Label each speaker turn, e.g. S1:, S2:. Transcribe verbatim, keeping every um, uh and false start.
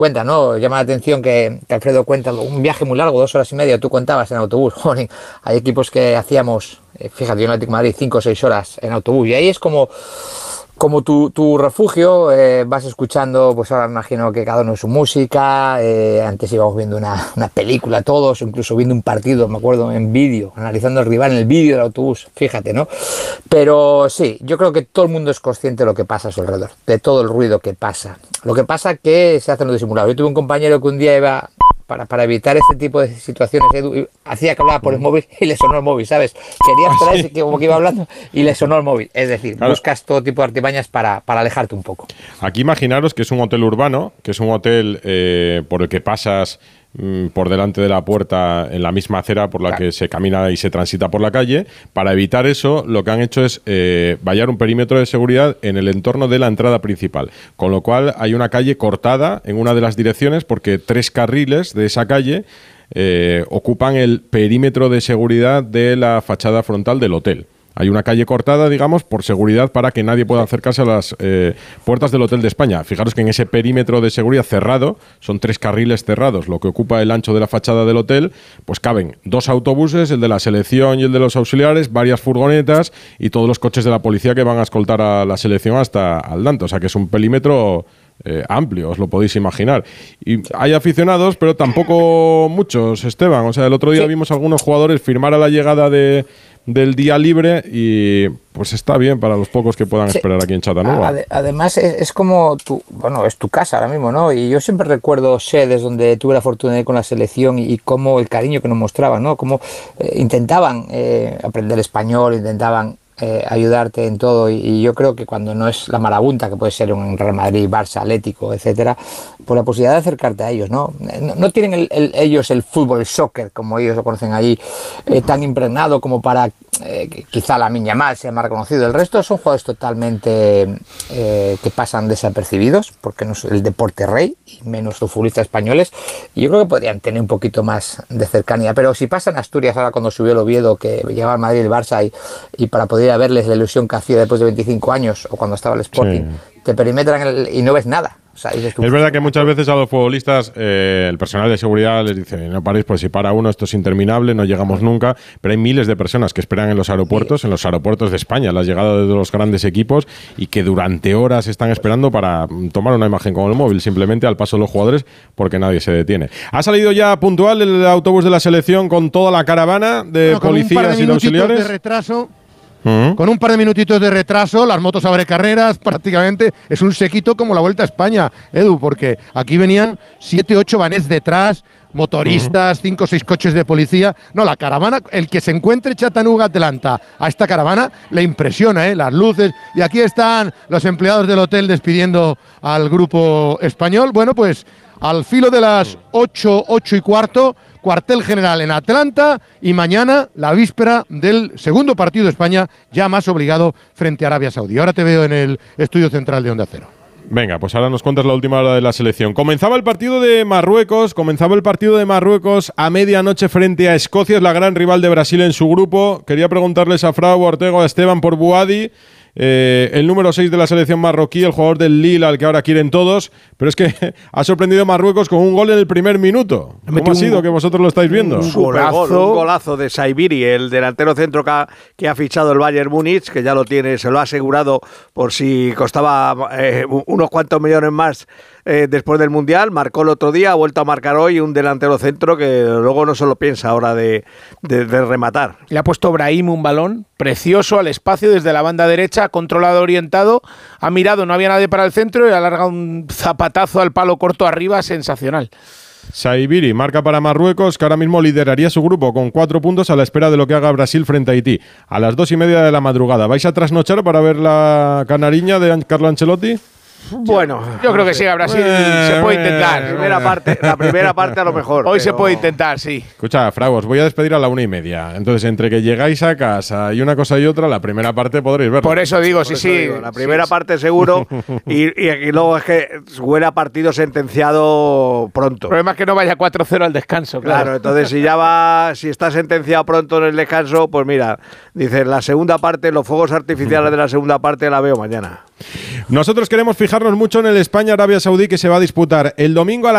S1: cuenta, ¿no? Llama la atención que, que Alfredo cuenta un viaje muy largo, dos horas y media, tú contabas en autobús. Joder, hay equipos que hacíamos, fíjate, yo en Atlético de Madrid, cinco o seis horas en autobús, y ahí es como... Como tu, tu refugio, eh, vas escuchando, pues ahora me imagino que cada uno su música, eh, antes íbamos viendo una, una película todos, incluso viendo un partido, me acuerdo, en vídeo, analizando al rival en el vídeo del autobús, fíjate, ¿no? Pero sí, yo creo que todo el mundo es consciente de lo que pasa a su alrededor, de todo el ruido que pasa. Lo que pasa es que se hace lo disimulado. Yo tuve un compañero que un día iba... Para, para evitar este tipo de situaciones, Edu, hacía que hablaba por el móvil y le sonó el móvil, ¿sabes? Quería abstraerse, sí. que como que iba hablando y le sonó el móvil. Es decir, claro. buscas todo tipo de artimañas para, para alejarte un poco.
S2: Aquí imaginaros que es un hotel urbano, que es un hotel eh, por el que pasas mmm, por delante de la puerta en la misma acera por la claro. que se camina y se transita por la calle. Para evitar eso, lo que han hecho es eh, vallar un perímetro de seguridad en el entorno de la entrada principal. Con lo cual hay una calle cortada en una de las direcciones porque tres carriles de esa calle eh, ocupan el perímetro de seguridad de la fachada frontal del hotel. Hay una calle cortada, digamos, por seguridad para que nadie pueda acercarse a las eh, puertas del Hotel de España. Fijaros que en ese perímetro de seguridad cerrado, son tres carriles cerrados, lo que ocupa el ancho de la fachada del hotel, pues caben dos autobuses, el de la selección y el de los auxiliares, varias furgonetas y todos los coches de la policía que van a escoltar a la selección hasta Aldante. O sea que es un perímetro... Eh, amplio, os lo podéis imaginar. Y hay aficionados, pero tampoco muchos, Esteban. O sea, el otro día sí. vimos a algunos jugadores firmar a la llegada de, del día libre y pues está bien para los pocos que puedan sí. esperar aquí en Chattanooga.
S1: Ade- además es, es como tu, bueno, es tu casa ahora mismo, ¿no? Y yo siempre recuerdo sedes donde tuve la fortuna de ir con la selección y, y cómo el cariño que nos mostraban, ¿no? Cómo eh, intentaban eh, aprender español, intentaban Eh, ayudarte en todo y, y yo creo que cuando no es la marabunta que puede ser un Real Madrid, Barça, Atlético, etcétera, pues la posibilidad de acercarte a ellos, ¿no? No, no tienen el, el, ellos el fútbol, el soccer, como ellos lo conocen allí, eh, tan impregnado como para eh, que quizá la Lamine Yamal sea más reconocido. El resto son jugadores totalmente eh, que pasan desapercibidos porque no es el deporte rey y menos los futbolistas españoles, y yo creo que podrían tener un poquito más de cercanía, pero si pasa en Asturias ahora cuando subió el Oviedo, que llegaba al Madrid y el Barça y, y para poder a verles la ilusión que hacía después de veinticinco años o cuando estaba el Sporting, sí. te perimetran el, y no ves nada. O sea, es
S2: verdad que muchas veces a los futbolistas eh, el personal de seguridad les dice no paréis, pues si para uno esto es interminable, no llegamos nunca, pero hay miles de personas que esperan en los aeropuertos, sí. en los aeropuertos de España, la llegada de los grandes equipos y que durante horas están esperando para tomar una imagen con el móvil, simplemente al paso de los jugadores porque nadie se detiene. Ha salido ya puntual el autobús de la selección con toda la caravana de bueno, policías y de auxiliares.
S3: De retraso. Uh-huh. Con un par de minutitos de retraso, las motos abre carreras, prácticamente es un sequito como la Vuelta a España, Edu, porque aquí venían siete, ocho vanés detrás, motoristas, uh-huh. cinco o seis coches de policía. No, la caravana, el que se encuentre Chattanooga, Atlanta, a esta caravana le impresiona, ¿eh? Las luces. Y aquí están los empleados del hotel despidiendo al grupo español. Bueno, pues al filo de las ocho, ocho y cuarto, cuartel general en Atlanta y mañana la víspera del segundo partido de España, ya más obligado frente a Arabia Saudí. Ahora te veo en el estudio central de Onda Cero.
S2: Venga, pues ahora nos cuentas la última hora de la selección. Comenzaba el partido de Marruecos, comenzaba el partido de Marruecos a medianoche frente a Escocia, es la gran rival de Brasil en su grupo. Quería preguntarles a Frau, Ortego, a Esteban por Buadi. Eh, el número seis de la selección marroquí, el jugador del Lille al que ahora quieren todos, pero es que ha sorprendido a Marruecos con un gol en el primer minuto. ¿Cómo ha sido un, que vosotros lo estáis viendo?
S4: Un golazo, un golazo de Saibiri, el delantero centro que ha, que ha fichado el Bayern Múnich, que ya lo tiene, se lo ha asegurado por si costaba eh, unos cuantos millones más eh, después del Mundial. Marcó el otro día, ha vuelto a marcar hoy un delantero centro que luego no se lo piensa a hora de, de, de rematar.
S5: Le ha puesto Brahim un balón precioso al espacio desde la banda derecha, controlado, orientado, ha mirado, no había nadie para el centro y alarga un zapatazo al palo corto arriba, sensacional.
S2: Saibiri marca para Marruecos, que ahora mismo lideraría su grupo con cuatro puntos a la espera de lo que haga Brasil frente a Haití. A las dos y media de la madrugada, ¿vais a trasnochar para ver la canariña de Carlo Ancelotti?
S5: Bueno, yo no creo que sí, a Brasil eh, se puede intentar.
S4: La primera parte, la primera parte a lo mejor.
S5: Hoy
S4: pero...
S5: se puede intentar, sí.
S2: Escucha, Frau, os voy a despedir a la una y media. Entonces, entre que llegáis a casa y una cosa y otra, la primera parte podréis verla.
S5: Por eso digo, Por sí, eso sí. Digo,
S4: la primera
S5: sí,
S4: parte seguro y, y, y luego es que huele a partido sentenciado pronto.
S5: El problema es que no vaya cuatro cero al descanso. Claro,
S4: claro, entonces si ya va, si está sentenciado pronto en el descanso, pues mira, dice la segunda parte, los fuegos artificiales de la segunda parte la veo mañana.
S2: Nosotros queremos fijarnos mucho en el España-Arabia Saudí que se va a disputar el domingo a la